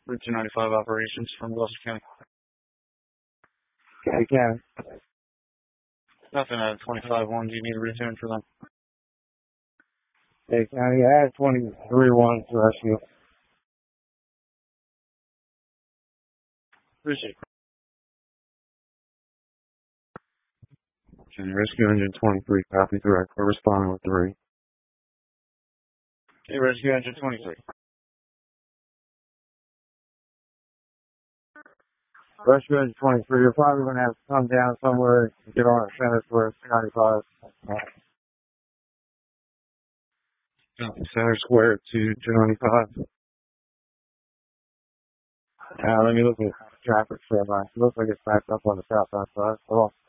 Route 295 operations from Gloucester County. Okay, County. Nothing at 25-1. Do you need a return for them? Okay, County. I had 23-1 to rescue. Appreciate it. Okay, rescue engine 23, copy direct. We're responding with 3. Okay, rescue engine 23. Rescue engine 23, you're probably going to have to come down somewhere and get on a center for 95. Center square to 295. Let me look at traffic for that. It looks like it's backed up on the southbound side. Hold on.